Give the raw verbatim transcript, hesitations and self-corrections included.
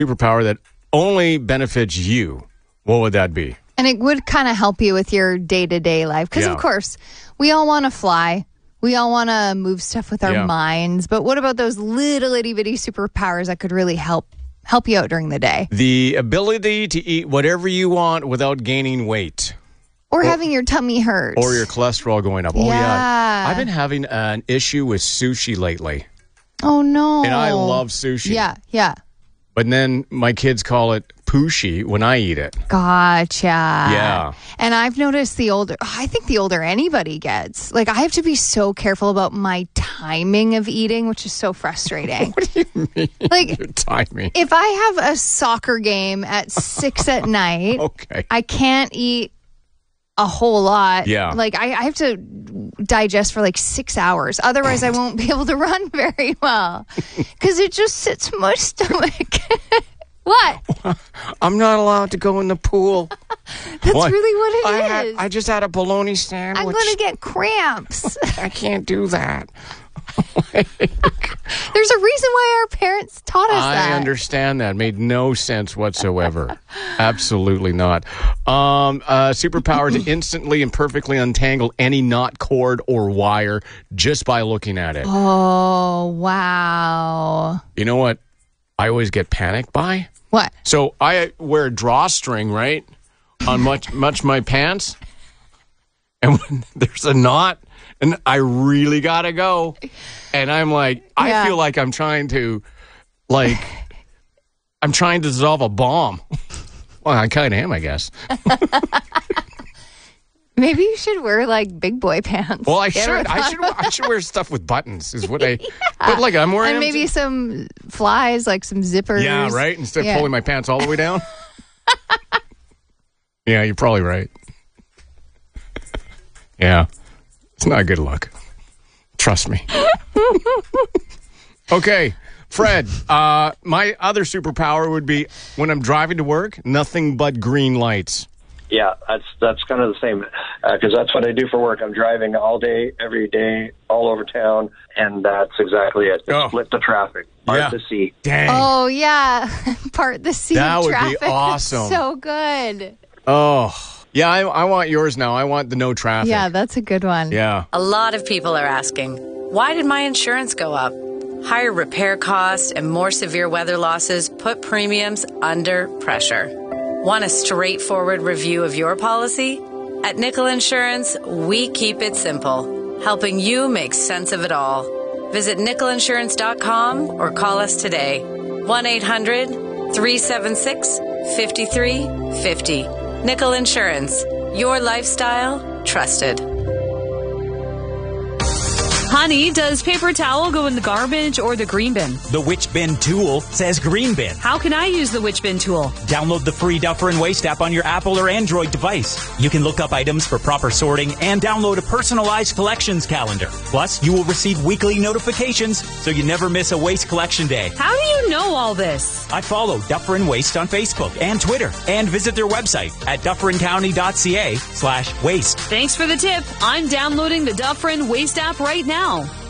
superpower that only benefits you, what would that be? And it would kind of help you with your day-to-day life. Because, Yeah. of course, we all want to fly. We all want to move stuff with our Yeah. minds. But what about those little itty-bitty superpowers that could really help help you out during the day? The ability to eat whatever you want without gaining weight. Or, or having your tummy hurt. Or your cholesterol going up. Oh, yeah. Yeah. I've been having an issue with sushi lately. Oh, no. And I love sushi. Yeah, yeah. But then my kids call it pooshi when I eat it. Gotcha. Yeah. And I've noticed the older, I think the older anybody gets, like I have to be so careful about my timing of eating, which is so frustrating. What do you mean? Like, your timing? if I have a soccer game at six at night, Okay. I can't eat a whole lot. Yeah. Like I, I have to digest for like six hours. Otherwise, I won't be able to run very well because it just sits in my stomach. What? I'm not allowed to go in the pool. That's What? really what it I is. had, I just had a bologna sandwich. I'm going to get cramps. I can't do that. There's a reason why our parents taught us I that. understand that. Made no sense whatsoever. Absolutely not. Um, uh, superpower to instantly and perfectly untangle any knot, cord, or wire just by looking at it. Oh, wow. You know what I always get panicked by? What? So I wear a drawstring, right, on much much my pants, and when there's a knot, and I really gotta go, and I'm like, I Yeah. feel like I'm trying to, like, I'm trying to dissolve a bomb. Well, I kind of am, I guess. Maybe you should wear like big boy pants. Well, I You ever should. I thought should. about- I should wear stuff with buttons. Is what I. But like I'm wearing. And them maybe to- some flies, like some zippers. Yeah, right. Instead Yeah. of pulling my pants all the way down. Yeah, you're probably right. Yeah, it's not a good look. Trust me. Okay, Fred. Uh, my other superpower would be when I'm driving to work, nothing but green lights. Yeah, that's that's kind of the same because uh, that's what I do for work. I'm driving all day, every day, all over town, and that's exactly it. Just Oh. split the traffic, part Yeah. the sea. Dang. Oh yeah, part the sea That of would be traffic. That's awesome. so good. Oh, yeah. I, I want yours now. I want the no traffic. Yeah, that's a good one. Yeah. A lot of people are asking, why did my insurance go up? Higher repair costs and more severe weather losses put premiums under pressure. Want a straightforward review of your policy? At Nickel Insurance, we keep it simple, helping you make sense of it all. Visit nickel insurance dot com or call us today. one eight hundred three seven six five three five zero. Nickel Insurance. Your lifestyle, trusted. Honey, does paper towel go in the garbage or the green bin? The Which Bin tool says green bin. How can I use the Which Bin tool? Download the free Duffer and Waste app on your Apple or Android device. You can look up items for proper sorting and download a personalized collections calendar. Plus, you will receive weekly notifications so you never miss a waste collection day. How do you know all this? I follow Duffer and Waste on Facebook and Twitter and visit their website at dufferincounty.ca slash waste. Thanks for the tip. I'm downloading the Duffer and Waste app right now.